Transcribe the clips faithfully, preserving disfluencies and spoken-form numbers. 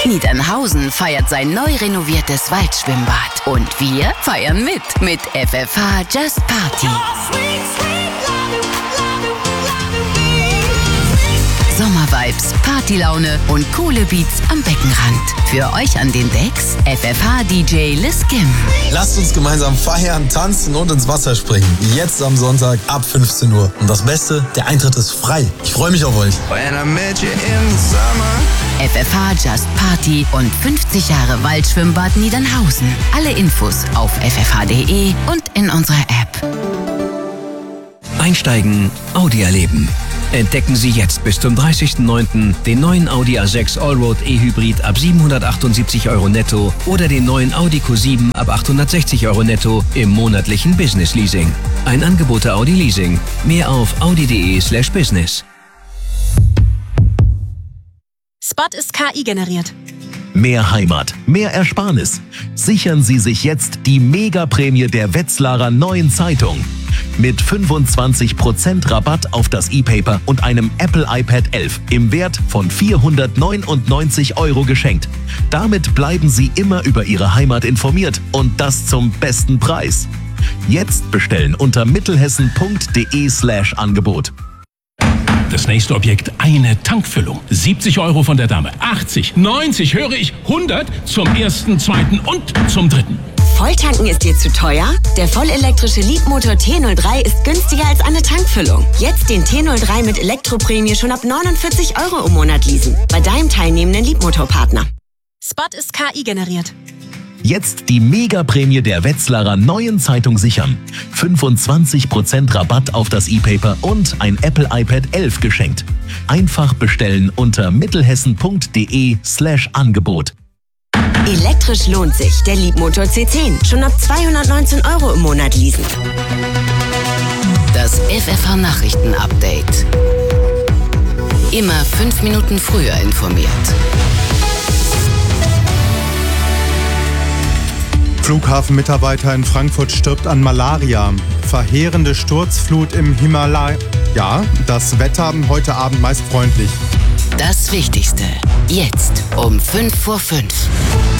Niedernhausen feiert sein neu renoviertes Waldschwimmbad. Und wir feiern mit, mit F F H Just Party. Sommervibes, Partylaune und coole Beats am Beckenrand. Für euch an den Decks F F H D J Liz Kim. Lasst uns gemeinsam feiern, tanzen und ins Wasser springen. Jetzt am Sonntag ab fünfzehn Uhr. Und das Beste, der Eintritt ist frei. Ich freue mich auf euch. F F H Just Party und fünfzig Jahre Waldschwimmbad Niedernhausen. Alle Infos auf f f h punkt d e und in unserer App. Einsteigen, Audi erleben. Entdecken Sie jetzt bis zum dreißigsten neunten den neuen Audi A sechs Allroad E-Hybrid ab siebenhundertachtundsiebzig Euro netto oder den neuen Audi Q sieben ab achthundertsechzig Euro netto im monatlichen Business Leasing. Ein Angebot der Audi Leasing. Mehr auf audi punkt d e slash business. Spot ist K I generiert. Mehr Heimat, mehr Ersparnis. Sichern Sie sich jetzt die Mega-Prämie der Wetzlarer Neuen Zeitung. Mit fünfundzwanzig Prozent Rabatt auf das E-Paper und einem Apple iPad elf im Wert von vierhundertneunundneunzig Euro geschenkt. Damit bleiben Sie immer über Ihre Heimat informiert und das zum besten Preis. Jetzt bestellen unter mittelhessen punkt d e slash Angebot. Das nächste Objekt, eine Tankfüllung. siebzig Euro von der Dame, achtzig, neunzig, höre ich, hundert zum ersten, zweiten und zum dritten. Volltanken ist dir zu teuer? Der vollelektrische Leapmotor T null drei ist günstiger als eine Tankfüllung. Jetzt den T null drei mit Elektroprämie schon ab neunundvierzig Euro im Monat leasen. Bei deinem teilnehmenden Leapmotor-Partner. Spot ist K I generiert. Jetzt die Mega-Prämie der Wetzlarer Neuen Zeitung sichern. fünfundzwanzig Prozent Rabatt auf das E-Paper und ein Apple iPad elf geschenkt. Einfach bestellen unter mittelhessen punkt d e slash Angebot. Elektrisch lohnt sich. Der Leapmotor C zehn. Schon ab zweihundertneunzehn Euro im Monat leasen. Das F F H Nachrichten-Update. Immer fünf Minuten früher informiert. Flughafenmitarbeiter in Frankfurt stirbt an Malaria. Verheerende Sturzflut im Himalaya. Ja, das Wetter heute Abend meist freundlich. Das Wichtigste. Jetzt um fünf vor fünf.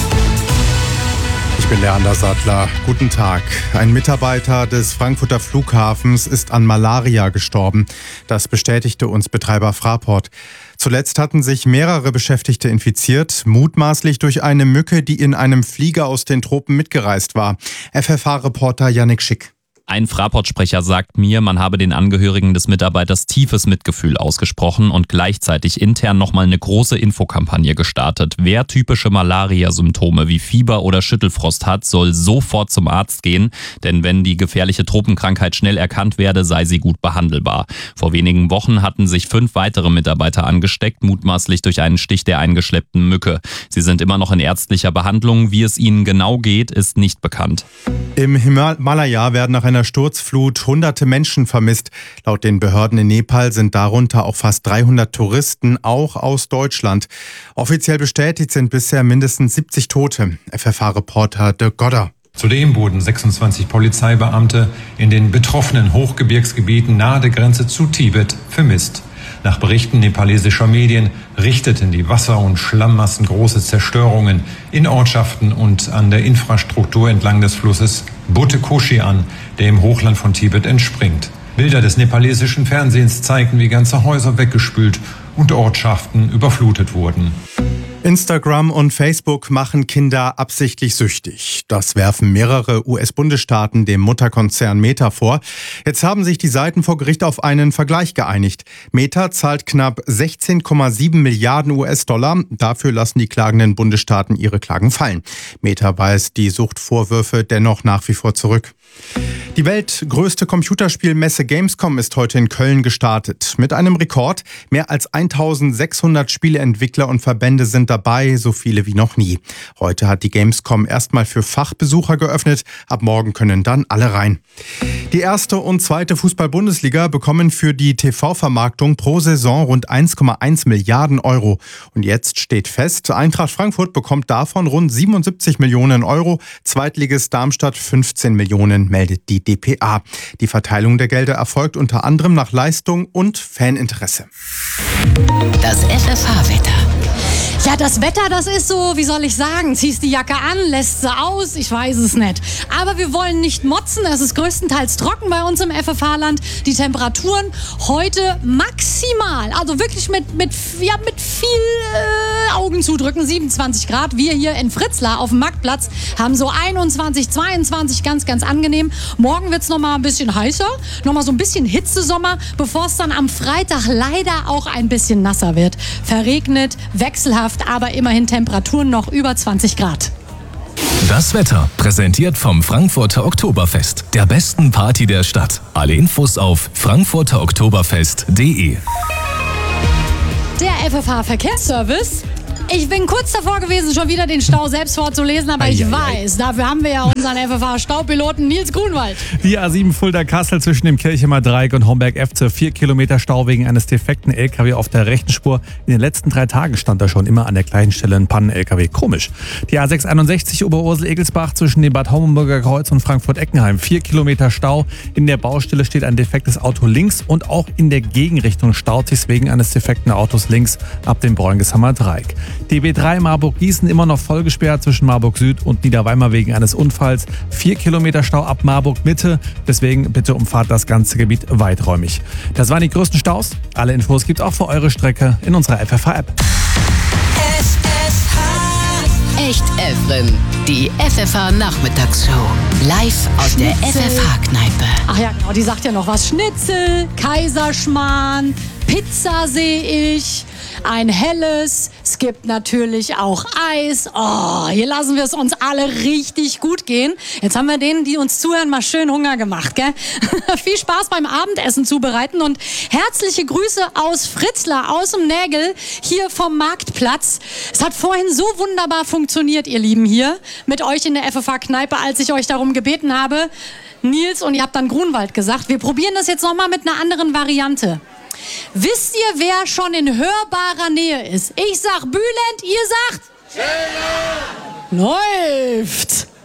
Ich bin Leander Sattler. Guten Tag. Ein Mitarbeiter des Frankfurter Flughafens ist an Malaria gestorben. Das bestätigte uns Betreiber Fraport. Zuletzt hatten sich mehrere Beschäftigte infiziert, mutmaßlich durch eine Mücke, die in einem Flieger aus den Tropen mitgereist war. F F H-Reporter Yannick Schick. Ein Fraport-Sprecher sagt mir, man habe den Angehörigen des Mitarbeiters tiefes Mitgefühl ausgesprochen und gleichzeitig intern nochmal eine große Infokampagne gestartet. Wer typische Malaria-Symptome wie Fieber oder Schüttelfrost hat, soll sofort zum Arzt gehen, denn wenn die gefährliche Tropenkrankheit schnell erkannt werde, sei sie gut behandelbar. Vor wenigen Wochen hatten sich fünf weitere Mitarbeiter angesteckt, mutmaßlich durch einen Stich der eingeschleppten Mücke. Sie sind immer noch in ärztlicher Behandlung. Wie es ihnen genau geht, ist nicht bekannt. Im Himalaya werden nach einer Sturzflut hunderte Menschen vermisst. Laut den Behörden in Nepal sind darunter auch fast dreihundert Touristen, auch aus Deutschland. Offiziell bestätigt sind bisher mindestens siebzig Tote. F F H-Reporter Dirk Godder. Zudem wurden sechsundzwanzig Polizeibeamte in den betroffenen Hochgebirgsgebieten nahe der Grenze zu Tibet vermisst. Nach Berichten nepalesischer Medien richteten die Wasser- und Schlammmassen große Zerstörungen in Ortschaften und an der Infrastruktur entlang des Flusses Buthe-Koshi an, der im Hochland von Tibet entspringt. Bilder des nepalesischen Fernsehens zeigten, wie ganze Häuser weggespült und Ortschaften überflutet wurden. Instagram und Facebook machen Kinder absichtlich süchtig. Das werfen mehrere U S-Bundesstaaten dem Mutterkonzern Meta vor. Jetzt haben sich die Seiten vor Gericht auf einen Vergleich geeinigt. Meta zahlt knapp sechzehn Komma sieben Milliarden U S-Dollar. Dafür lassen die klagenden Bundesstaaten ihre Klagen fallen. Meta weist die Suchtvorwürfe dennoch nach wie vor zurück. Die weltgrößte Computerspielmesse Gamescom ist heute in Köln gestartet. Mit einem Rekord. Mehr als eintausendsechshundert Spieleentwickler und Verbände sind dabei, so viele wie noch nie. Heute hat die Gamescom erstmal für Fachbesucher geöffnet. Ab morgen können dann alle rein. Die erste und zweite Fußball-Bundesliga bekommen für die T V-Vermarktung pro Saison rund eins Komma eins Milliarden Euro. Und jetzt steht fest, Eintracht Frankfurt bekommt davon rund siebenundsiebzig Millionen Euro, Zweitligist Darmstadt fünfzehn Millionen, meldet die D P A. Die Verteilung der Gelder erfolgt unter anderem nach Leistung und Faninteresse. Das F F H-Wetter. Ja, das Wetter, das ist so, wie soll ich sagen, ziehst die Jacke an, lässt sie aus, ich weiß es nicht. Aber wir wollen nicht motzen, es ist größtenteils trocken bei uns im F F H-Land. Die Temperaturen heute maximal, also wirklich mit, mit, ja, mit viel äh, Augen zudrücken, siebenundzwanzig Grad. Wir hier in Fritzlar auf dem Marktplatz haben so einundzwanzig, zweiundzwanzig, ganz, ganz angenehm. Morgen wird es nochmal ein bisschen heißer, nochmal so ein bisschen Hitzesommer, bevor es dann am Freitag leider auch ein bisschen nasser wird. Verregnet, wechselhaft, aber immerhin Temperaturen noch über zwanzig Grad. Das Wetter präsentiert vom Frankfurter Oktoberfest, der besten Party der Stadt. Alle Infos auf frankfurter oktoberfest punkt de. Der F F H-Verkehrsservice. Ich bin kurz davor gewesen, schon wieder den Stau selbst vorzulesen, aber ich weiß, dafür haben wir ja unseren F F H-Staupiloten Nils Grunwald. Die A sieben Fulda-Kassel zwischen dem Kirchemer Dreieck und Homberg-Efze. Vier Kilometer Stau wegen eines defekten L K W auf der rechten Spur. In den letzten drei Tagen stand da schon immer an der gleichen Stelle ein Pannen-L K W. Komisch. Die A sechs einundsechzig Oberursel-Egelsbach zwischen dem Bad Homburger Kreuz und Frankfurt-Eckenheim. Vier Kilometer Stau. In der Baustelle steht ein defektes Auto links und auch in der Gegenrichtung staut sich wegen eines defekten Autos links ab dem Bräungeshammer Dreieck. Die B drei Marburg-Gießen immer noch voll gesperrt zwischen Marburg Süd und Niederweimar wegen eines Unfalls. Vier Kilometer Stau ab Marburg Mitte. Deswegen bitte umfahrt das ganze Gebiet weiträumig. Das waren die größten Staus. Alle Infos gibt's auch für eure Strecke in unserer F F H-App. Echt Evrim, die F F H-Nachmittagsshow. Live aus der F F H-Kneipe. Ach ja, genau, die sagt ja noch was. Schnitzel, Kaiserschmarrn, Pizza sehe ich, ein helles. Es gibt natürlich auch Eis. Oh, hier lassen wir es uns alle richtig gut gehen. Jetzt haben wir denen, die uns zuhören, mal schön Hunger gemacht, gell? Viel Spaß beim Abendessen zubereiten und herzliche Grüße aus Fritzlar, aus dem Nägel, hier vom Marktplatz. Es hat vorhin so wunderbar funktioniert, ihr Lieben, hier mit euch in der F F H-Kneipe, als ich euch darum gebeten habe. Nils und ihr habt dann Grunwald gesagt. Wir probieren das jetzt nochmal mit einer anderen Variante. Wisst ihr, wer schon in hörbarer Nähe ist? Ich sag Bülent, ihr sagt? Schöne! Läuft!